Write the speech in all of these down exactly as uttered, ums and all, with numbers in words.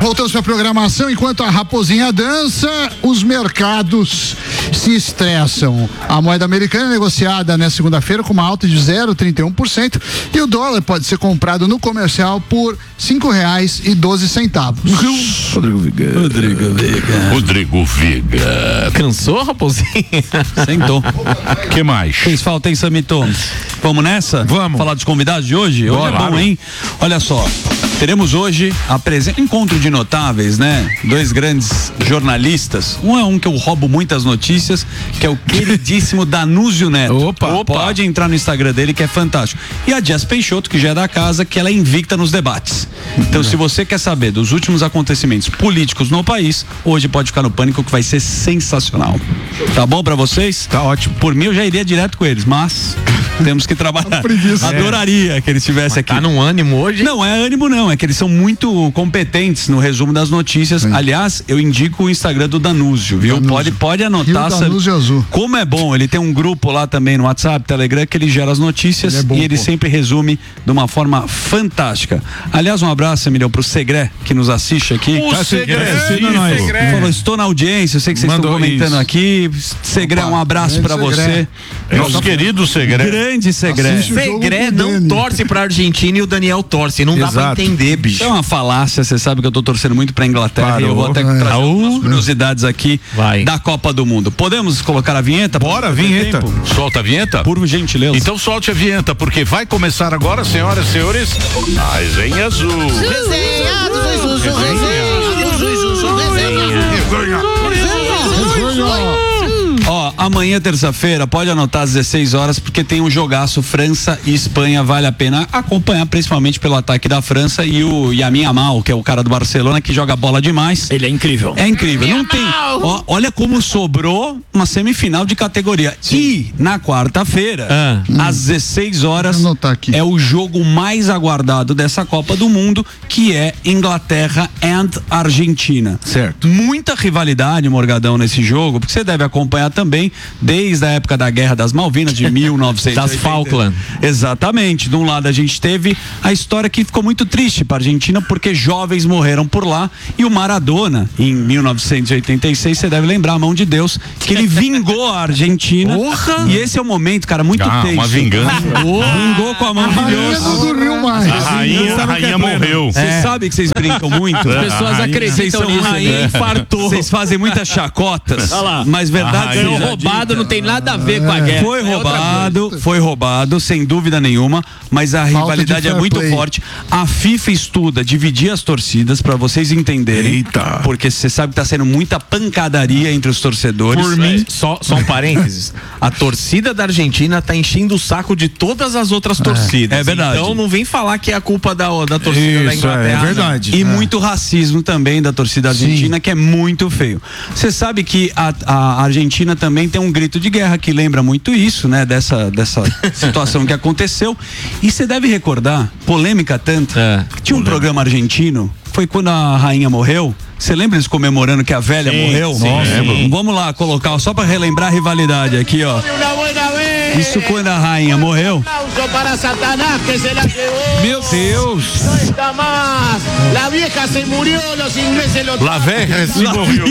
Voltamos para a programação. Enquanto a raposinha dança, os mercados se estressam. A moeda americana é negociada nesta segunda-feira com uma alta de zero vírgula trinta e um por cento e o dólar pode ser comprado no comercial por cinco reais e doze centavos. Rodrigo Viga. Rodrigo Viga. Rodrigo Viga. Cansou, raposinha? Sentou. Que mais? Fez falta, hein, Samito? Vamos nessa? Vamos. Falar dos convidados de hoje? Hoje Bora. é bom, hein? Olha só. Teremos hoje a presença, encontro de notáveis, né? Dois grandes jornalistas. Um é um que eu roubo muitas notícias, que é o queridíssimo Danúzio Neto. Opa, opa. Pode entrar no Instagram dele, que é fantástico. E a Jess Peixoto, que já é da casa, que ela é invicta nos debates. Então, se você quer saber dos últimos acontecimentos políticos no país, hoje pode ficar no Pânico, que vai ser sensacional. Tá bom pra vocês? Tá ótimo. Por mim, eu já iria direto com eles, mas temos que trabalhar. Adoraria que eles estivessem aqui. Tá num ânimo hoje? Não, é ânimo não, é que eles são muito competentes no resumo das notícias. Sim. Aliás, eu indico o Instagram do Danúzio, viu? Danúzio. Pode, pode anotar. Rio Danúzio Azul. Como é bom, ele tem um grupo lá também no WhatsApp, Telegram, que ele gera as notícias. Ele é bom, e ele pô. sempre resume de uma forma fantástica. Aliás, um abraço, Emilhão, pro Segré, que nos assiste aqui. O tá, Segré, Segré. Segré. Falou, estou na audiência, eu sei que vocês Mandou estão comentando isso. aqui. Segré, um abraço pra você. Nosso querido Segré. Grande Segré. Segré não torce pra Argentina e o Daniel torce, não Exato. dá pra entender, bicho. É uma falácia, você sabe que eu tô torcendo muito pra Inglaterra. Parou. E eu vou até trazer É. algumas curiosidades aqui Vai. da Copa do Mundo. Podemos colocar a vinheta? Bora, vinheta. Tempo? Solta a vinheta? Por gentileza. Então solte a vinheta, porque vai começar agora, senhoras e senhores, a Resenha Azul. Resenha do Zui Zuzu, resenha do Zui Zuzu, resenha. Ó, amanhã, terça-feira, pode anotar às dezesseis horas, porque tem um jogaço França e Espanha. Vale a pena acompanhar, principalmente pelo ataque da França e o Yamin Amal, que é o cara do Barcelona, que joga bola demais. Ele é incrível. É incrível. Não tem. Ó, olha como sobrou uma semifinal de categoria. Sim. E na quarta-feira, Ah. às dezesseis horas, Vou anotar aqui. é o jogo mais aguardado dessa Copa do Mundo, que é Inglaterra and Argentina. Certo. Muita rivalidade, Morgadão, nesse jogo, porque você deve acompanhar também desde a época da Guerra das Malvinas, de mil novecentos e oitenta. Das Falkland. Exatamente. De um lado a gente teve a história que ficou muito triste para a Argentina, porque jovens morreram por lá, e o Maradona, em mil novecentos e oitenta e seis, você deve lembrar, a mão de Deus, que ele vingou a Argentina. Porra! E esse é um momento, cara, muito Ah, tenso. uma vingança. Vingou com a mão A de rainha Deus. não dormiu mais. A rainha, a rainha morreu. Vocês sabem que vocês brincam muito? As pessoas acreditam nisso, né? Infartou. Vocês fazem muitas chacotas, mas verdade rainha. seja Roubado dita. não tem nada a ver com a guerra. Foi É outra roubado, foi roubado, sem dúvida nenhuma, mas a rivalidade de é fair muito play. forte. A FIFA estuda dividir as torcidas pra vocês entenderem. Eita. Porque você sabe que tá sendo muita pancadaria entre os torcedores. Por mim, só, só um parênteses. A torcida da Argentina tá enchendo o saco de todas as outras torcidas. é verdade. Então não vem falar que é a culpa da, da torcida da Isso, Inglaterra. é não. verdade. E muito racismo também da torcida argentina, que é muito feio. Você sabe que a, a Argentina também tem um grito de guerra que lembra muito isso, né? Dessa, dessa situação que aconteceu. E você deve recordar, polêmica tanto, É, que tinha um programa argentino, foi quando a rainha morreu. Você lembra eles comemorando que a velha Sim, morreu? sim. Nossa, Lembro. vamos lá colocar, só pra relembrar a rivalidade aqui, ó. Isso quando a rainha morreu. Para Satanás que se la llevó. Meu Deus! No está más. La vieja se murió, los ingleses lo La Veca se morreu.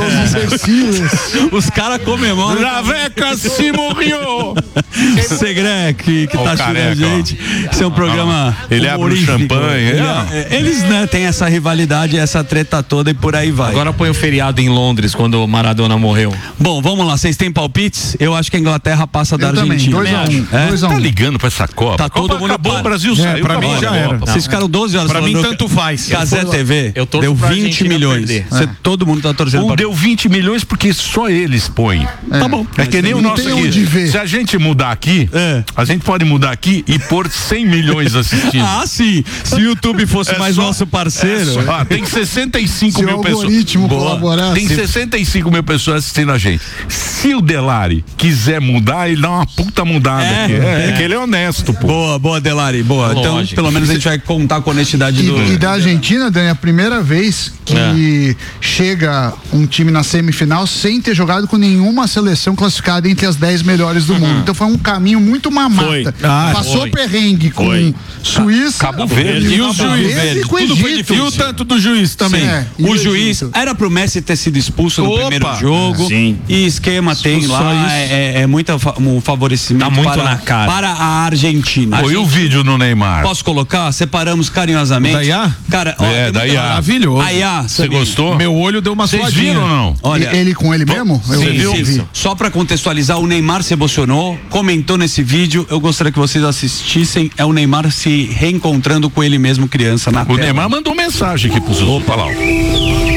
Os caras comemoram. La Veca se morreu. Segré, que, que Ó, tá o careca, assistindo a gente. Esse é um programa. Ele abre o humorístico. champanhe. Ele- é. é, Eles, né, têm essa rivalidade, essa treta toda e por aí vai. Agora põe o feriado em Londres, quando o Maradona morreu. Bom, vamos lá, vocês têm palpites? Eu acho que a Inglaterra passa da Eu também, Argentina. dois a um, É? dois a um. Tá ligando pra essa Copa? Tá A Copa todo mundo acabou, para. o Brasil É, saiu. pra mim acabou já a era. Copa. Vocês ficaram doze horas Pra falando mim, que- tanto faz. Casé Eu tô- T V eu torço deu pra vinte Argentina milhões. perder. Cê- Todo mundo tá torcendo Um pra... deu vinte milhões porque só eles põem. Tá bom. É que nem o não nosso tem aqui. onde ver. Se a gente mudar aqui, É. a gente pode mudar aqui e pôr cem milhões assistindo. Ah, sim. Se o YouTube fosse É mais só- nosso parceiro... É só- ah, tem sessenta e cinco Se o mil pessoas. algoritmo Boa. colaborar, Tem se- sessenta e cinco mil pessoas assistindo a gente. Se o Delari quiser mudar, ele dá uma puta mudada É. aqui. É, é que ele é honesto, pô. Boa, boa, Delari, boa. Então, Lógico. pelo menos a gente vai contar com a honestidade E, do... e da Argentina Argentina, Dani, é a primeira vez que é. chega um time na semifinal sem ter jogado com nenhuma seleção classificada entre as dez melhores do uhum. mundo. Então foi um caminho muito mamata. Ah, Passou foi. perrengue com foi. Suíça, Cabo Verde e o juiz. Verde, com Tudo foi difícil. E o tanto do juiz também. Sim, é, o, o juiz Egito. Era pro Messi ter sido expulso no Opa. primeiro jogo. Sim. E esquema tem Só lá, é, é muito um favorecimento tá muito para, na cara. para a Argentina. Foi o vídeo no Neymar. Posso colocar? Separamos carinhosamente. Daiá? Cara, ó, é, Daiá. Maravilhoso. Você gostou? Meu olho deu uma Vocês viram ou não? Olha, ele com ele mesmo? Eu sim, vi. Sim. Só pra contextualizar, o Neymar se emocionou, comentou nesse vídeo. Eu gostaria que vocês assistissem. É o Neymar se reencontrando com ele mesmo, criança, na O tela. Neymar mandou mensagem aqui pro Zuzu. Opa lá.